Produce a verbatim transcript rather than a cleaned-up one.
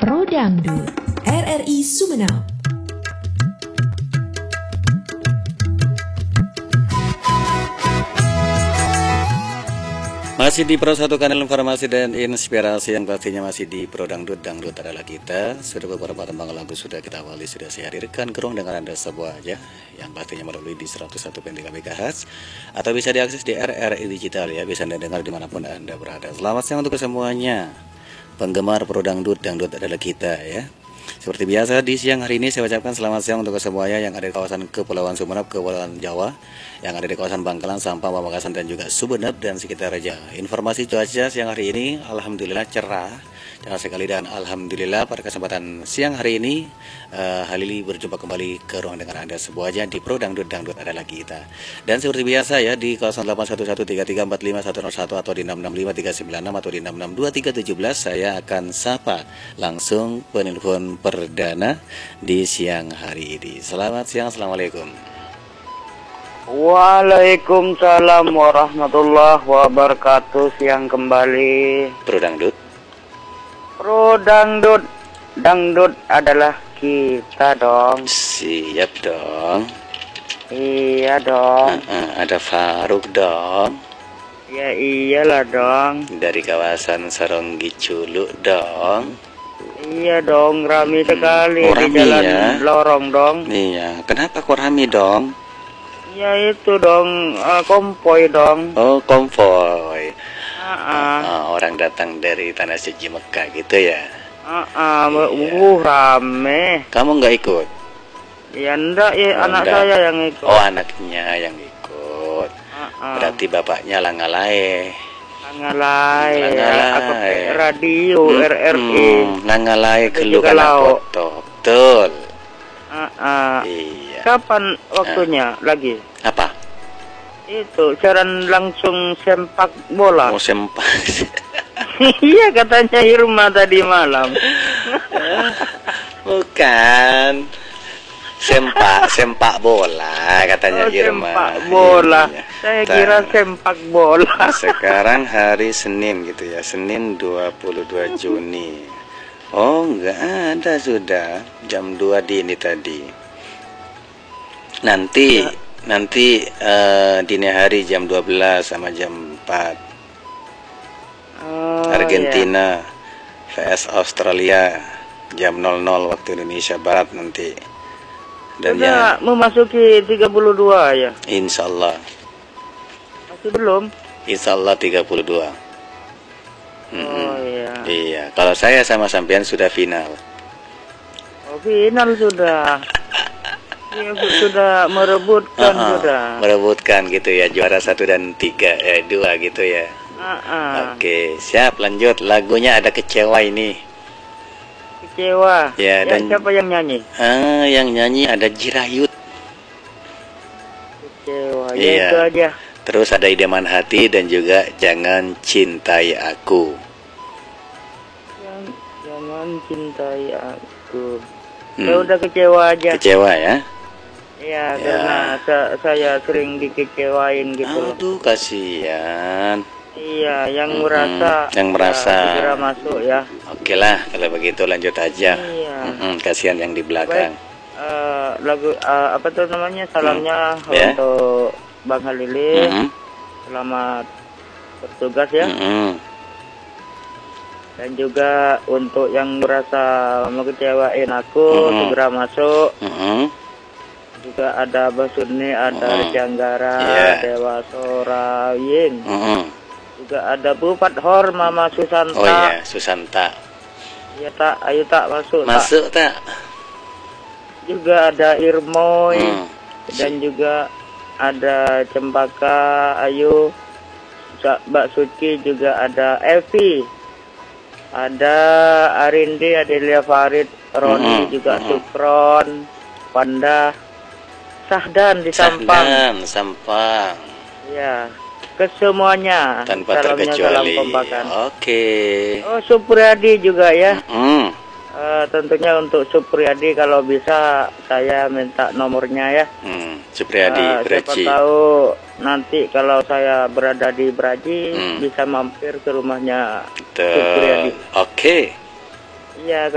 Pro Dangdut R R I Sumeneb. Masih di Pro satu kanal informasi dan inspirasi yang pastinya masih di Pro Dangdut. Dangdut adalah kita. Sudah beberapa tembang lagu sudah kita awali, sudah saya hadirkan ke ruang dengan Anda sebuah aja yang pastinya melalui di seratus satu koma tiga MHz atau bisa diakses di R R I Digital ya. Bisa Anda dengar dimanapun Anda berada. Selamat siang untuk semuanya penggemar Pro Dangdut. Dangdut adalah kita ya. Seperti biasa di siang hari ini saya ucapkan selamat siang untuk semuanya yang ada di kawasan Kepulauan Sumeneb, Kepulauan Jawa, yang ada di kawasan Bangkalan, Sampang, Pamekasan dan juga Sumeneb dan sekitarnya. Informasi cuaca siang hari ini alhamdulillah cerah, cerah sekali dan alhamdulillah pada kesempatan siang hari ini uh, Halili berjumpa kembali ke ruang dengar Anda sebuahnya di Pro Dangdut. Dangdut adalah kita. Dan seperti biasa ya di nol delapan satu satu tiga tiga empat lima satu nol satu atau di enam enam lima tiga sembilan enam atau di enam enam dua tiga tujuh belas saya akan sapa langsung penelpon perdana di siang hari ini. Selamat siang, assalamualaikum. Waalaikumsalam warahmatullahi wabarakatuh. Siang kembali Pro Dangdut. Pro Dangdut. Dangdut adalah kita dong. Siap dong. Iya dong. uh, uh, Ada Faruk dong. Ya iyalah dong. Dari kawasan Saronggi Culuk dong. Iya dong, rame sekali oh, di rame jalan ya? lorong dong. Iya, kenapa kok rame dong? Ya itu dong, uh, konvoy dong. Oh, konvoy. Uh -uh. uh, Orang datang dari Tanah Suci Mekah gitu ya? Uh -uh. Iya. Uh, rame. Kamu nggak ikut? Ya enggak, ya oh, anak enggak. saya yang ikut. Oh, anaknya yang ikut. Uh -uh. Berarti bapaknya langalae. Nangalai, Nangalai. aku pakai radio hmm, R R I. Hmm, nangalai kelukan foto, betul. Uh, uh. Iya. Kapan waktunya uh. lagi? Apa? Itu siaran langsung sempak bola. Mau sempak. Iya katanya Irma tadi malam. Bukan. Sempak, sempak bola katanya oh, Irma. Sempak bola. Iya. Saya kira sempak bola. Sekarang hari Senin gitu ya, Senin dua puluh dua Juni. Oh, enggak ada sudah jam dua dini tadi. Nanti ya. nanti uh, dini hari jam dua belas sama jam empat. Oh, Argentina ya. vs Australia jam nol nol waktu Indonesia Barat nanti. Dan sudah yang memasuki tiga puluh dua ya? Insya Allah. Masih belum? Insya Allah tiga puluh dua. Oh mm-hmm. iya. Iya, kalau saya sama sampean sudah final. Oh final sudah. Iya sudah merebutkan uh -uh, sudah. Merebutkan gitu ya, juara satu dan tiga, eh dua gitu ya. Uh -uh. Oke, siap lanjut. Lagunya ada Kecewa ini. Kecewa. Ya, ya, dan siapa yang nyanyi? Ah, yang nyanyi ada Jirayut. Kecewa. Ya, iya. itu aja. Terus ada Idaman Hati dan juga Jangan Cintai Aku. Yang, jangan cintai aku. Hmm. Ya udah Kecewa aja. Kecewa ya? Iya, ya. Karena sa saya sering dikecewain gitu. Aduh, kasihan. Iya, yang merasa, hmm, yang merasa ya, segera masuk ya. Oke lah, kalau begitu lanjut aja. Iya. Hmm, kasihan yang di belakang. Baik, uh, lagu uh, apa tuh namanya? Salamnya hmm. yeah. untuk Bang Halili. Hmm. Selamat bertugas ya. Hmm. Dan juga untuk yang merasa mengecewain aku hmm. segera masuk. Hmm. Juga ada Basuni, ada hmm. Rejanggara, yeah. Dewa Soraying. Hmm. Juga ada Bupat Hor, Mama Susanta. Oh iya, Susanta. Iya tak, ayo tak masuk. Masuk tak. tak. Juga ada Irmoy hmm. dan juga ada Cempaka, Ayu, Mbak Suci, juga ada Evi, ada Arindi, Adelia Farid, Roni, hmm. juga hmm. Sukron, Panda, Sahdan di Sampang. Sahdan, Sampang. Ya. Ke semuanya tanpa salamnya, terkecuali. Salam Kompakan. Oke. Oh, Supriyadi juga ya. Mm. Uh, tentunya untuk Supriyadi kalau bisa saya minta nomornya ya. Mm. Supriyadi, uh, siapa tahu nanti kalau saya berada di Braji mm. bisa mampir ke rumahnya Supriyadi. Oke. Iya.